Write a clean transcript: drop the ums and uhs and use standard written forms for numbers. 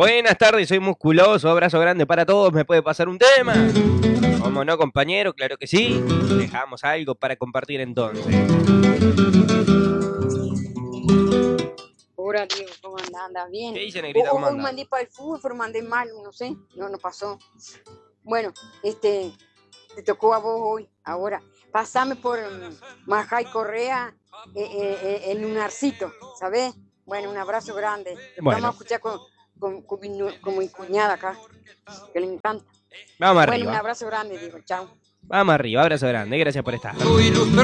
Buenas tardes, soy musculoso, abrazo grande para todos, ¿me puede pasar un tema? ¿Cómo no, compañero? Claro que sí. Dejamos algo para compartir entonces. Hola, Diego, ¿cómo andás? ¿Andas bien? ¿Qué dice, negrita? ¿Cómo Hoy anda? mandé para el fútbol, pero mandé mal, no sé, no pasó. Bueno, te tocó a vos hoy, ahora. Pasame por Majay Correa en un arcito, ¿sabés? Bueno, un abrazo grande. Después Bueno, vamos a escuchar con mi cuñada acá, que le encanta. vamos Bueno, un arriba. abrazo grande, Diego, chao. Vamos arriba, abrazo grande, gracias por estar.